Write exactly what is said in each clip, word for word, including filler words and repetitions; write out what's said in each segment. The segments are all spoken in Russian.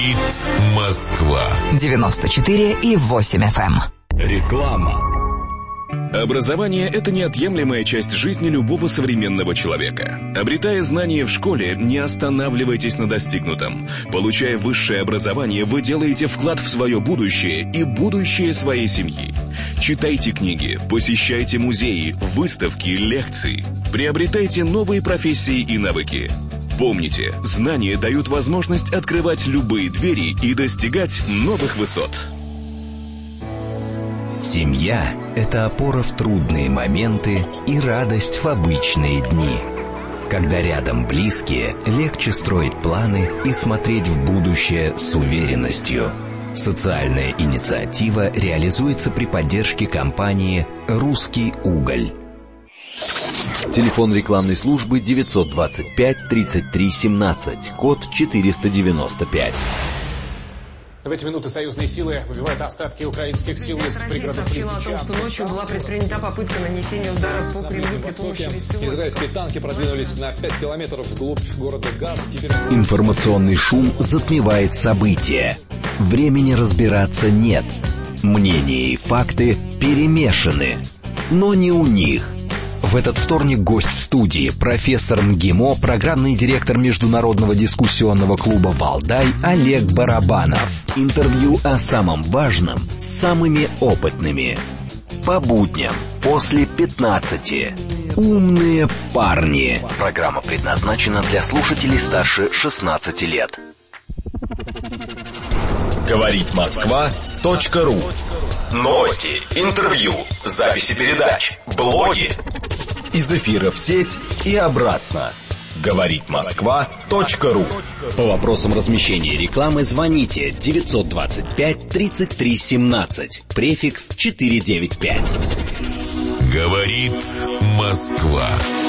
Говорит Москва. девяносто четыре и восемь эф эм. Реклама. Образование – это неотъемлемая часть жизни любого современного человека. Обретая знания в школе, не останавливайтесь на достигнутом. Получая высшее образование, вы делаете вклад в свое будущее и будущее своей семьи. Читайте книги, посещайте музеи, выставки, лекции. Приобретайте новые профессии и навыки. Помните, знания дают возможность открывать любые двери и достигать новых высот. Семья – это опора в трудные моменты и радость в обычные дни. Когда рядом близкие, легче строить планы и смотреть в будущее с уверенностью. Социальная инициатива реализуется при поддержке компании «Русский уголь». Телефон рекламной службы девятьсот двадцать пять тридцать три семнадцать, код четыреста девяносто пять. В эти минуты союзные силы выбивают остатки украинских сил из пригородов Лисичанска. Россия сообщила о том, что ночью была предпринята попытка нанесения удара по Кремлю при помощи беспилотников. Израильские танки продвинулись на пять километров вглубь города Газа. Теперь... Информационный шум затмевает события. Времени разбираться нет. Мнения и факты перемешаны. Но не у них. В этот вторник гость в студии, профессор МГИМО, программный директор Международного дискуссионного клуба «Валдай» Олег Барабанов. Интервью о самом важном с самыми опытными. По будням после пятнадцати. Умные парни. Программа предназначена для слушателей старше шестнадцати лет. Говорит Москва точка ру. Новости, интервью, записи передач, блоги. Из эфира в сеть и обратно. Говорит Москва точка ру. По вопросам размещения рекламы звоните девятьсот двадцать пять тридцать три семнадцать, префикс четыреста девяносто пять. Говорит Москва.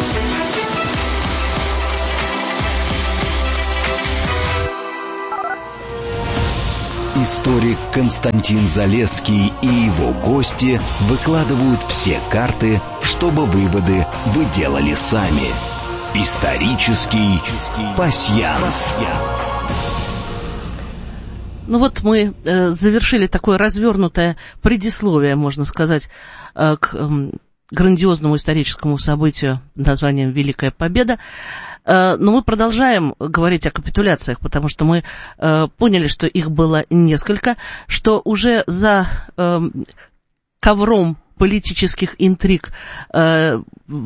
Историк Константин Залесский и его гости выкладывают все карты, чтобы выводы вы делали сами. Исторический пасьянс. Ну вот мы э, завершили такое развернутое предисловие, можно сказать, э, к э, грандиозному историческому событию названием «Великая Победа». Но мы продолжаем говорить о капитуляциях, потому что мы э, поняли, что их было несколько, что уже за э, ковром политических интриг э,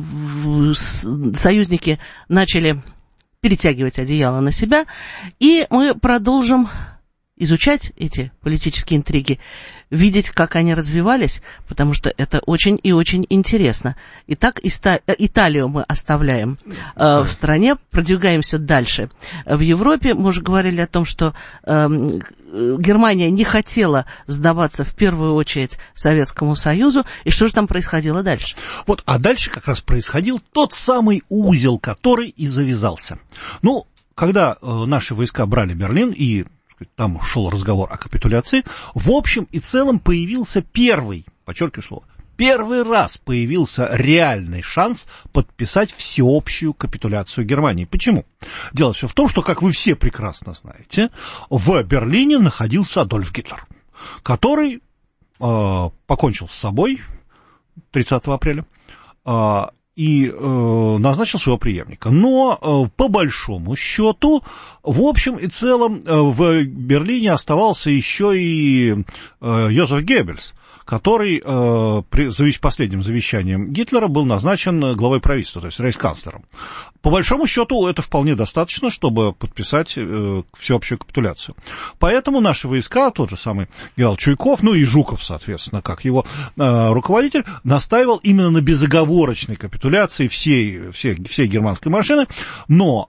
союзники начали перетягивать одеяло на себя, и мы продолжим изучать эти политические интриги, видеть, как они развивались, потому что это очень и очень интересно. Итак, Иста- Италию мы оставляем э, в стране, продвигаемся дальше. В Европе мы уже говорили о том, что э, Германия не хотела сдаваться в первую очередь Советскому Союзу, и что же там происходило дальше? Вот, а дальше как раз происходил тот самый узел, который и завязался. Ну, когда э, наши войска брали Берлин и там шел разговор о капитуляции, в общем и целом появился первый, подчеркиваю слово, первый раз появился реальный шанс подписать всеобщую капитуляцию Германии. Почему? Дело все в том, что, как вы все прекрасно знаете, в Берлине находился Адольф Гитлер, который э, покончил с собой тридцатого апреля, э, и э, назначил своего преемника. Но, э, по большому счету, в общем и целом, э, в Берлине оставался еще и э, Йозеф Геббельс, который э, при завещ... последним завещанием Гитлера был назначен главой правительства, то есть рейхсканцлером. По большому счету, это вполне достаточно, чтобы подписать э, всеобщую капитуляцию. Поэтому наши войска, тот же самый генерал Чуйков, ну и Жуков, соответственно, как его э, руководитель, настаивал именно на безоговорочной капитуляции всей, всей, всей германской машины, но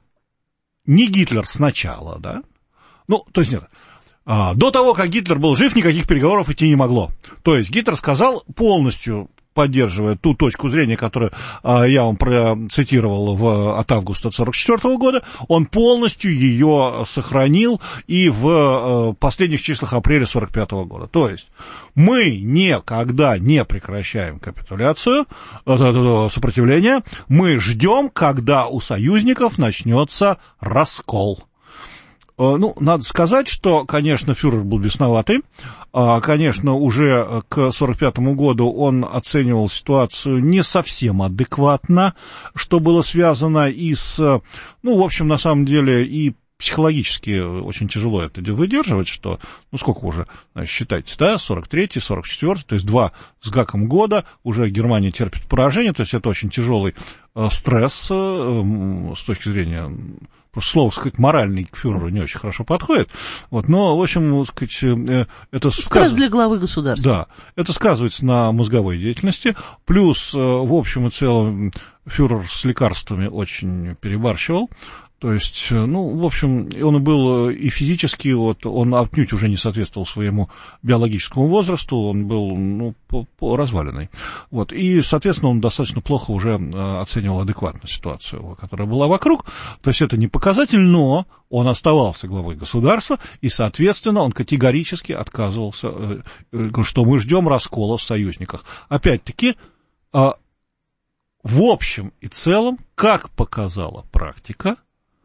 не Гитлер сначала, да, ну, то есть нет, а, до того, как Гитлер был жив, никаких переговоров идти не могло. То есть Гитлер сказал, полностью поддерживая ту точку зрения, которую а, я вам процитировал в, от августа сорок четвёртого года, он полностью ее сохранил и в а, последних числах апреля сорок пятого года. То есть мы никогда не прекращаем капитуляцию, сопротивление, мы ждем, когда у союзников начнется раскол. Ну, надо сказать, что, конечно, фюрер был бесноватый. Конечно, уже к сорок пятому году он оценивал ситуацию не совсем адекватно, что было связано и с, ну, в общем, на самом деле, и психологически очень тяжело это выдерживать, что, ну, сколько уже, значит, считайте, да, сорок третий, сорок четвёртый, то есть два с гаком года, уже Германия терпит поражение, то есть это очень тяжелый э, стресс э, с точки зрения, просто слово сказать, моральный к фюреру не очень хорошо подходит, вот, но, в общем, сказать, э, это стресс сказ... для главы государства. Да, это сказывается на мозговой деятельности, плюс, э, в общем и целом, фюрер с лекарствами очень перебарщивал. То есть, ну, в общем, он был и физически, вот, он отнюдь уже не соответствовал своему биологическому возрасту, он был, ну, по, по разваленный. Вот, и, соответственно, он достаточно плохо уже оценивал адекватно ситуацию, которая была вокруг. То есть, это не показатель, но он оставался главой государства, и, соответственно, он категорически отказывался, что мы ждем раскола в союзниках. Опять-таки, в общем и целом, как показала практика,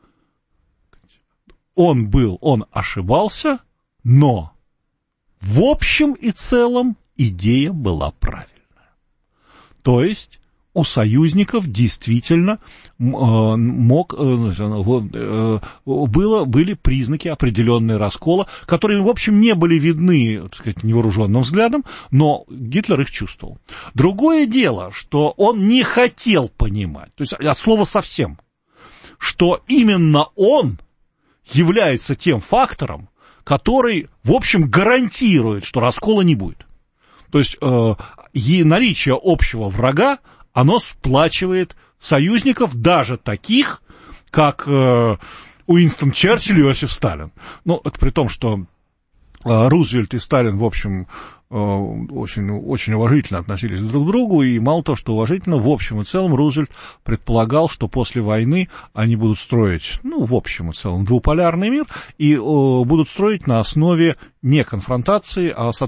он был, он ошибался, но в общем и целом идея была правильная. То есть у союзников действительно мог, было, были признаки определенные раскола, которые, в общем, не были видны, так сказать, невооруженным взглядом, но Гитлер их чувствовал. Другое дело, что он не хотел понимать, то есть от слова совсем, что именно он является тем фактором, который, в общем, гарантирует, что раскола не будет. То есть э, и наличие общего врага, оно сплачивает союзников, даже таких, как э, Уинстон Черчилль и Иосиф Сталин. Ну, это при том, что э, Рузвельт и Сталин, в общем, э, очень, очень уважительно относились друг к другу, и мало того, что уважительно, в общем и целом Рузвельт предполагал, что после войны они будут строить, ну, в общем и целом, двуполярный мир, и э, будут строить на основе не конфронтации, а